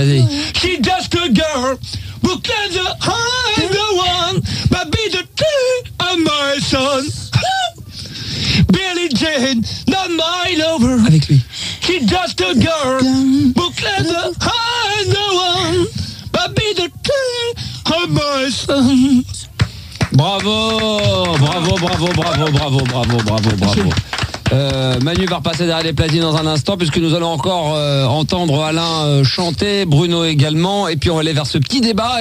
Vas-y. She's just a girl who claims the I'm the one, but be the king of my son. Billie Jean, not my lover. Avec lui. She's just a girl who claims the I'm the one, but be the king of my son. Bravo. Manu va repasser derrière les platines dans un instant puisque nous allons encore entendre Alain chanter, Bruno également, et puis on va aller vers ce petit débat.